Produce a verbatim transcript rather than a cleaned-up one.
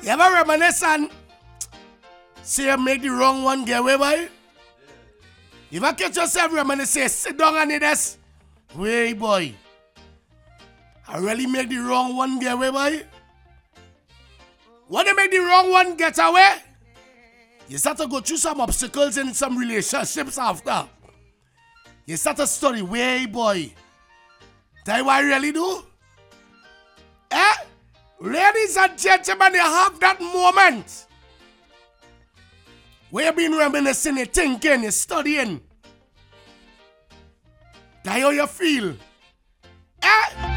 You ever reminisce and say you make the wrong one get away, boy? You ever catch yourself reminisce, say, sit down and this? Way, boy. I really make the wrong one get away, boy? When you make the wrong one get away, you start to go through some obstacles in some relationships after. You start to study, way, boy. Tell you what I really do? Eh? Ladies and gentlemen, you have that moment where you've been reminiscing, you're thinking, you're studying. Tell you how you feel. Eh?